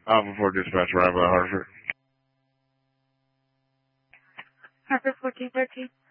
Alpha 4 dispatch, arrival at Hartford. Hartford 1413.